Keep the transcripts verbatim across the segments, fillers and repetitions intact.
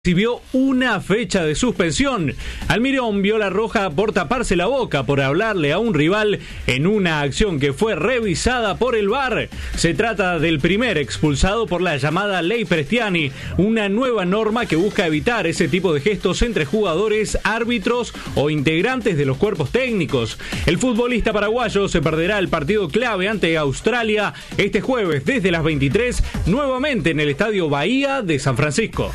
recibió una fecha de suspensión. Almirón vio la roja por taparse la boca por hablarle a un rival en una acción que fue revisada por el V A R. Se trata del primer expulsado por la llamada Ley Prestiani, una nueva norma que busca evitar ese tipo de gestos entre jugadores, árbitros o integrantes de los cuerpos técnicos. El futbolista paraguayo se perderá el partido clave ante Australia este jueves desde las veintitrés, nuevamente en el Estadio Bahía de San Francisco.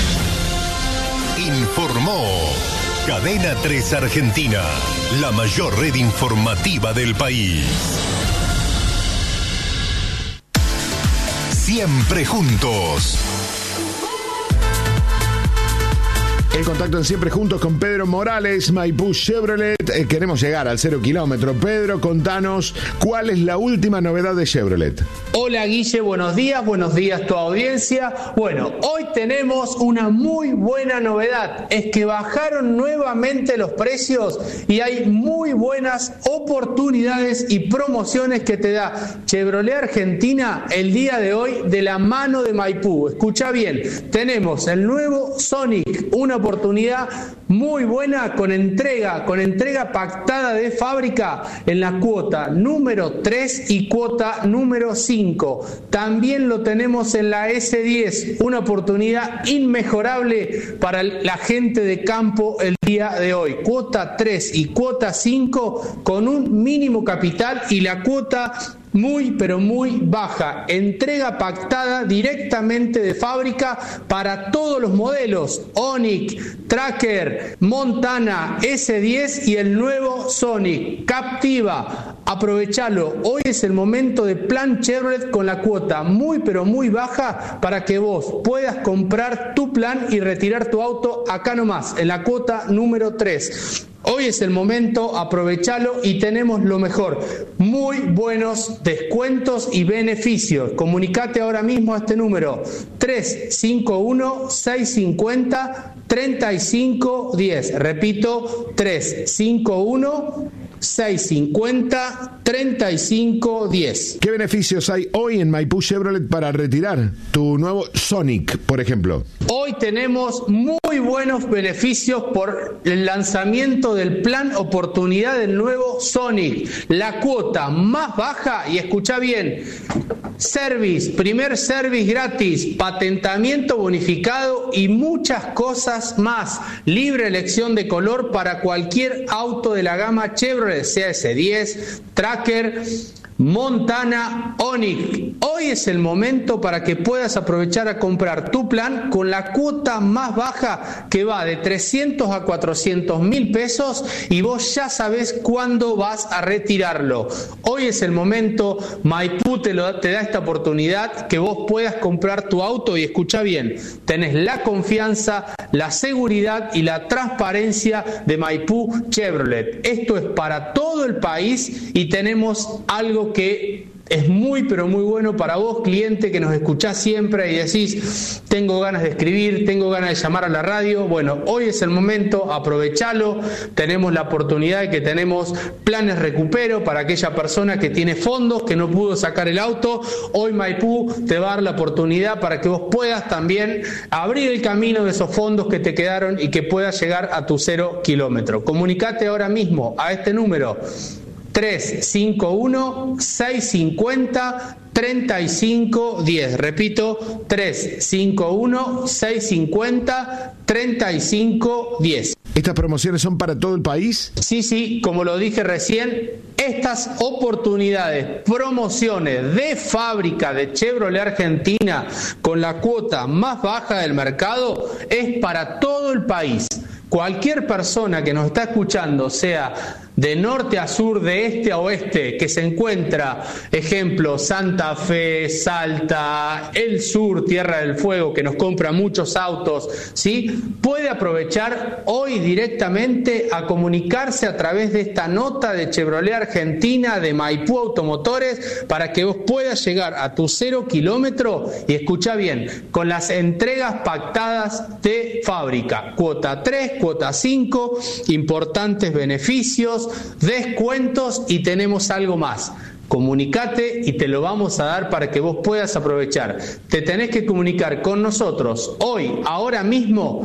Informó Cadena tres Argentina, la mayor red informativa del país. Siempre juntos. El contacto en Siempre Juntos con Pedro Morales, Maipú Chevrolet. Eh, queremos llegar al cero kilómetro. Pedro, contanos, ¿cuál es la última novedad de Chevrolet? Hola Guille, buenos días, buenos días tu audiencia. Bueno, hoy tenemos una muy buena novedad. Es que bajaron nuevamente los precios y hay muy buenas oportunidades y promociones que te da Chevrolet Argentina el día de hoy de la mano de Maipú. Escucha bien, tenemos el nuevo Sonic, una oportunidad muy buena con entrega, con entrega pactada de fábrica en la cuota número tres y cuota número cinco. También lo tenemos en la ese diez, una oportunidad inmejorable para la gente de campo el día de hoy. Cuota tres y cuota cinco con un mínimo capital y la cuota muy pero muy baja, entrega pactada directamente de fábrica para todos los modelos, Onix, Tracker, Montana, ese diez y el nuevo Sonic. Captiva, aprovechalo, hoy es el momento de plan Chevrolet con la cuota muy pero muy baja para que vos puedas comprar tu plan y retirar tu auto acá nomás, en la cuota número tres. Hoy es el momento, aprovechalo y tenemos lo mejor, muy buenos descuentos y beneficios. Comunicate ahora mismo a este número tres cinco uno, seis cinco cero, tres cinco uno cero. Repito, tres cinco uno, seis cinco cero, tres cinco uno cero. ¿Qué beneficios hay hoy en Maipú Chevrolet para retirar tu nuevo Sonic, por ejemplo? Hoy tenemos muy buenos beneficios por el lanzamiento del plan oportunidad del nuevo Sonic. La cuota más baja, y escucha bien, service, primer service gratis, patentamiento bonificado y muchas cosas más. Libre elección de color para cualquier auto de la gama Chevrolet, sea ese diez, Tracker, Montana, Onix. Hoy es el momento para que puedas aprovechar a comprar tu plan con la cuota más baja que va de trescientos a cuatrocientos mil pesos y vos ya sabés cuándo vas a retirarlo. Hoy es el momento, Maipú te, lo, te da esta oportunidad que vos puedas comprar tu auto y escucha bien, tenés la confianza, la seguridad y la transparencia de Maipú Chevrolet. Esto es para todo el país y tenemos algo que es muy pero muy bueno para vos, cliente que nos escuchás siempre y decís, tengo ganas de escribir, tengo ganas de llamar a la radio. Bueno, hoy es el momento, aprovechalo. Tenemos la oportunidad de que tenemos planes recupero para aquella persona que tiene fondos, que no pudo sacar el auto. Hoy Maipú te va a dar la oportunidad para que vos puedas también abrir el camino de esos fondos que te quedaron y que puedas llegar a tu cero kilómetro. Comunicate ahora mismo a este número tres cinco uno, seis cinco cero, tres cinco uno cero. Repito, tres cinco uno, seis cinco cero, tres cinco uno cero. ¿Estas promociones son para todo el país? Sí, sí, como lo dije recién, estas oportunidades, promociones de fábrica de Chevrolet Argentina con la cuota más baja del mercado es para todo el país. Cualquier persona que nos está escuchando, sea de norte a sur, de este a oeste, que se encuentra, ejemplo, Santa Fe, Salta, el sur, Tierra del Fuego, que nos compra muchos autos, ¿sí? Puede aprovechar hoy directamente a comunicarse a través de esta nota de Chevrolet Argentina, de Maipú Automotores, para que vos puedas llegar a tu cero kilómetro y escucha bien, con las entregas pactadas de fábrica, cuota tres, cuota cinco, importantes beneficios, descuentos y tenemos algo más. Comunicate y te lo vamos a dar para que vos puedas aprovechar. Te tenés que comunicar con nosotros hoy, ahora mismo,